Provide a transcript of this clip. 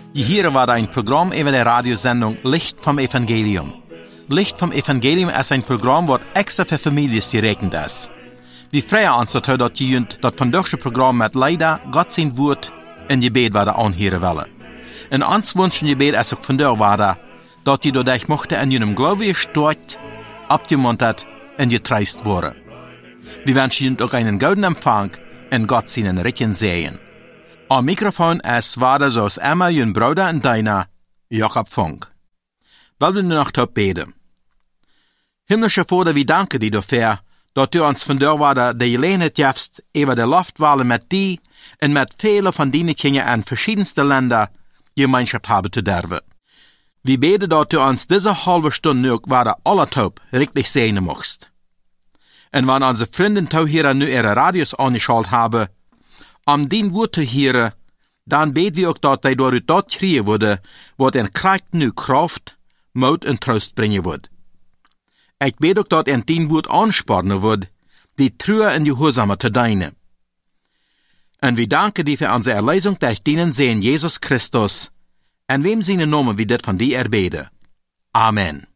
Hier war ein Programm über der Radiosendung Licht vom Evangelium. Licht vom Evangelium ist ein Programm, das extra für Familien gerechnet ist. Wir freuen uns dazu, dass ihr das vandaagse Programm mit leider Gott sein Wort in Gebet werden anhören wollen. Und uns wünschen Gebet ist auch vandaag werden, dass ihr dadurch mochte in ihrem Glauben gestärkt, abgemuntert und getreist worden. Wir wünschen Ihnen auch einen guten Empfang und Gott seinen Recken sehen. Am Mikrofon ist weiter zoals Emma, Ihren Bruder und deiner, Jakob Funk. Wollen wir noch tot beten? Himmlischer Vater, wir danken dir dafür, dass du uns vandaag weiter die Gelegenheit gibst, über die Luftwahlen mit dir und mit vielen von deinen Kindern in verschiedensten Ländern Gemeinschaft haben zu dürfen. Wir beten, dass du uns diese halbe Stunde noch weiter alle taub richtig sehen magst. Und wenn unsere Freunde hier nu ihre Radios angeschaltet haben, dein Wort zu hören, dann beten wir auch, dass die durch das kriegen würde, was in Kraft nu Kraft, Mut und Trost bringen wird. Ich bete auch, dass dein Wort anspornen wird, die Treue und die Gehorsame zu dienen. Und wir danken dir für unsere Erlösung durch deinen Sohn Jesus Christus, in wem seine Namen wir das von dir erbeten. Amen.